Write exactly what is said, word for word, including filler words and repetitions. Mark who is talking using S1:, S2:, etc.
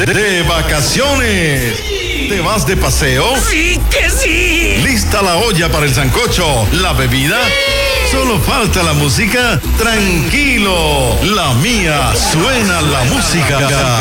S1: de, de vacaciones. Sí. ¿Te vas de paseo?
S2: ¡Sí que sí!
S1: ¿Lista la olla para el sancocho? ¿La bebida? Sí. Solo falta la música. Tranquilo, la mía suena la música.